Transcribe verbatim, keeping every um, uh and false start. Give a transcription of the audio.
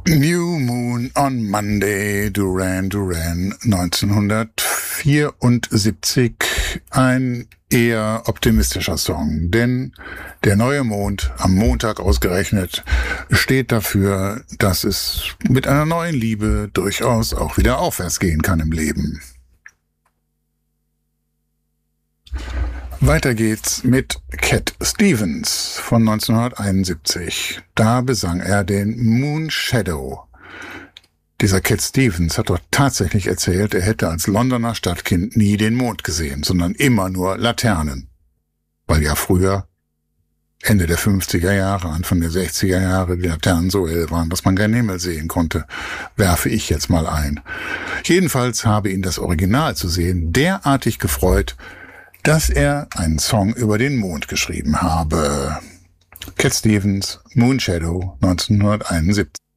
New Moon on Monday, Duran Duran, neunzehnhundertvierundsiebzig. Ein eher optimistischer Song, denn der neue Mond, am Montag ausgerechnet, steht dafür, dass es mit einer neuen Liebe durchaus auch wieder aufwärts gehen kann im Leben. Weiter geht's mit Cat Stevens von neunzehnhunderteinundsiebzig. Da besang er den Moon Shadow. Dieser Cat Stevens hat doch tatsächlich erzählt, er hätte als Londoner Stadtkind nie den Mond gesehen, sondern immer nur Laternen. Weil ja früher, Ende der fünfziger Jahre, Anfang der sechziger Jahre, die Laternen so hell waren, dass man keinen Himmel sehen konnte, werfe ich jetzt mal ein. Jedenfalls habe ihn das Original zu sehen derartig gefreut, dass er einen Song über den Mond geschrieben habe. Cat Stevens, Moon Shadow, neunzehnhunderteinundsiebzig.